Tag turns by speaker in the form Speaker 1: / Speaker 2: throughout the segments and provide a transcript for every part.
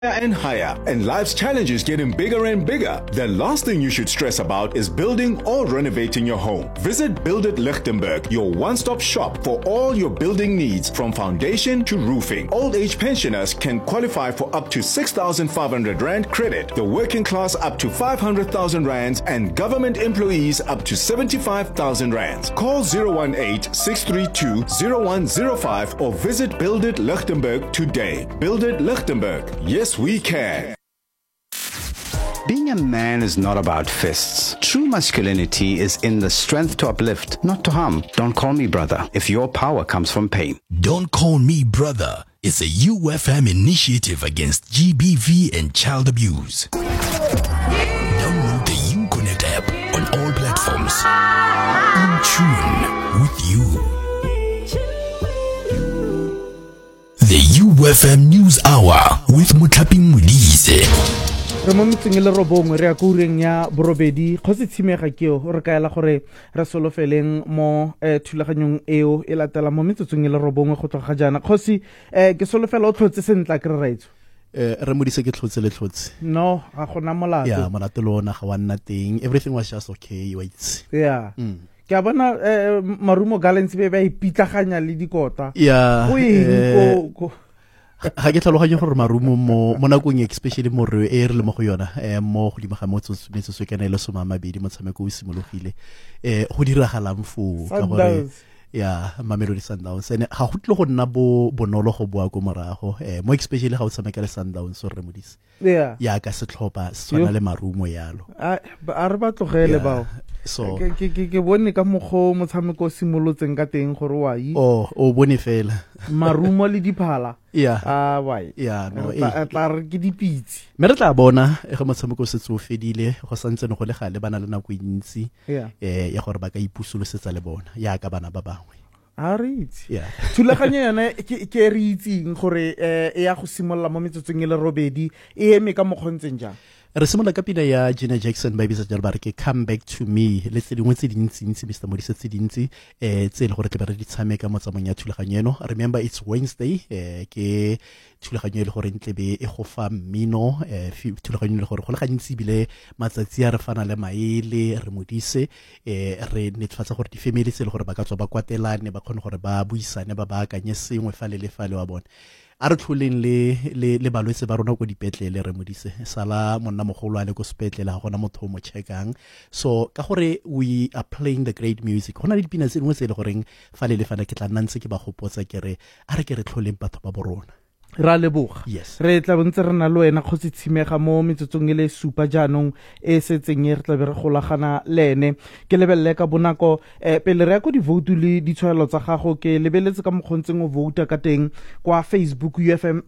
Speaker 1: and higher, and life's challenges getting bigger and bigger, the last thing you should stress about is building or renovating your home. Visit Build It Lichtenberg, your one-stop shop for all your building needs, from foundation to roofing. Old age pensioners can qualify for up to 6,500 Rand credit, the working class up to 500,000 Rands, and government employees up to 75,000 Rands. Call 018-632-0105 or visit Build It Lichtenberg today. Build It Lichtenberg. Yes, we can.
Speaker 2: Being a man is not about fists. True masculinity is in the strength to uplift, not to harm. Don't call me brother if your power comes from pain.
Speaker 3: Don't Call Me Brother is a UFM initiative against GBV and child abuse. Download the UConnect app on all platforms. In tune with you. The UFM News Hour with Muthapi Modise.
Speaker 4: Re mo metseng le robong re a kureng ya borobedi kgotsi tshimega keo re kaela gore re solofeleng mo thulaganyong eo e latela mo metseng le robong go tloga jana kgotsi ke solofela o tlhotse sentla ke re raitso
Speaker 5: re modise ke tlhotse le tlhotse
Speaker 4: no ga gona molato
Speaker 5: ya molato lo ona ga wa nna teng, everything was just okay wa itse
Speaker 4: yeah ke a bona marumo gallants be ba ipitlaganya le dikota
Speaker 5: ya
Speaker 4: go
Speaker 5: ha ke tlhaloganye gore marumo mo nakong especially mo re re le mo go yona mo go dimaga mo metsotso kana ile 12 motshameko o simologile go diragalang fo ka gore ya Mamelodi Sundowns ene ga go tle go nna bonolo go boa go morago mo especially ga o tshameka le Sundowns so re modise ya ka setlhopa se tswana le marumo yalo
Speaker 4: a re ba tlogele bao
Speaker 5: so
Speaker 4: ke bone ka mogo motshameko simolotseng ka teng gore wa yi
Speaker 5: o bone fela
Speaker 4: marumo le diphala why
Speaker 5: no
Speaker 4: tla re ke dipitsi
Speaker 5: me re tla bona ge motshameko se tso fedile go santse go le gale bana le nako e ntsi ya gore ba ka ipusolosetsa le bona ya ka bana ba bangwe
Speaker 4: a re itse thulaganye yone ke re itseng gore e ya go simolla mo metsotsong le robedi e eme ka mokgontseng jang
Speaker 5: re simolla ka pina ya Gina Jackson ba bitsa jalo ba re ke Come Back to Me le tse dingwe tse dintsi Mr. Modise tse dintsi tse le gore ke ba re di tshameka mo tsamong ya thulaganyo eno. Remember it's Wednesday ke thulaganyo le gore ntlebe e go fa mmino thulaganyo le gore go le gantsi bile matsatsi a re fana le maele re Modise re netfatsa gore di family tse le gore ba ka tswa ba kwatelane ba khone gore ba buisane ba baakanye sengwe fa le wa bone a re tlholeng le balwetse ba rona go dipetlele re Modise sala monna mogolo a le go sepetlele ga gona motho mo checkang so ka gore we are playing the great music gona le dipina tse dingwe tse le goreng fa le fana ke tla nantse ke ba gopotsa ke re tlholeng batho ba borona
Speaker 4: ra leboga re tla bontse re na le wena kgotsi tshimega mo metsotsong le supa jaanong e setseng re tla be re golagana lene ke lebelele ka bonako pele re ya go di vote le ditshwaelo tsa gago ke lebeletse ka mokgontseng o vote ka teng kwa Facebook UFM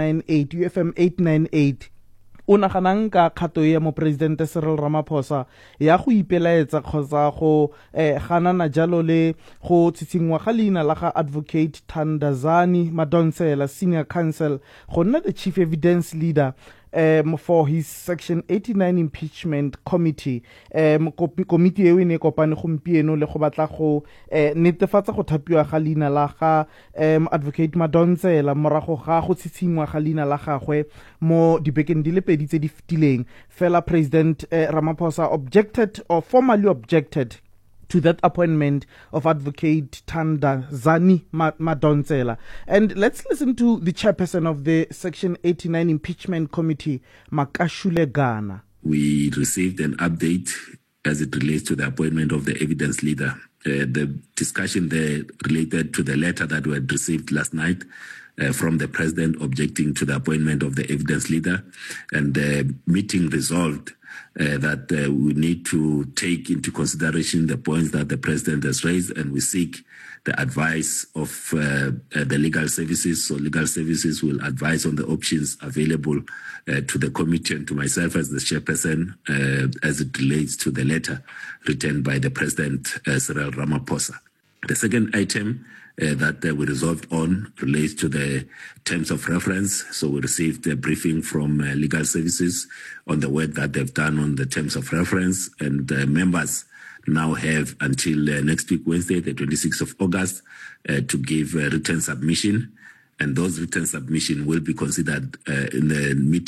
Speaker 4: 898 o naganang ka kgato ya mo presidente Cyril Ramaphosa ya go ipelaetsa kgotsa go ganana jalo le go tshitsingwa ga leina la ga Advocate Thandazani Madonsela Senior Counsel go nna the chief evidence leader for his Section 89 impeachment committee committee e ne kopane gompieno le go batla go netefatsa go thapiwa ga leina la ga Advocate Madonsela morago ga go tshitsingwa ga leina la gagwe mo dibekeng di le pedi tse di fetileng fela President Ramaphosa formally objected to that appointment of Advocate Thandazani Madonsela. And let's listen to the chairperson of the Section 89 Impeachment Committee, Makashule Gana.
Speaker 6: We received an update as it relates to the appointment of the evidence leader. The discussion there related to the letter that we had received last night from the president objecting to the appointment of the evidence leader, and the meeting resolved that we need to take into consideration the points that the president has raised, and we seek the advice of the legal services. So legal services will advise on the options available to the committee and to myself as the chairperson as it relates to the letter written by the president, Cyril Ramaphosa. The second item that we resolved on relates to the terms of reference. So we received a briefing from legal services on the work that they've done on the terms of reference, and members now have until next week, Wednesday, the 26th of August, to give a written submission and those written submission will be considered in the meeting